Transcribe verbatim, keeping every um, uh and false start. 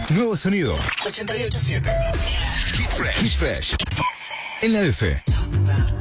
Nuevo sonido. ochenta y ocho punto siete. Hit Fresh. Hit Fresh. En la F.